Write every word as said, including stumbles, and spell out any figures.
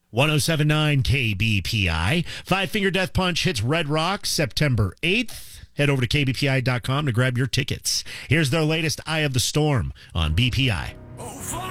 ten seventy-nine K B P I. Five Finger Death Punch hits Red Rocks September eighth. Head over to K B P I dot com to grab your tickets. Here's their latest Eye of the Storm on B P I.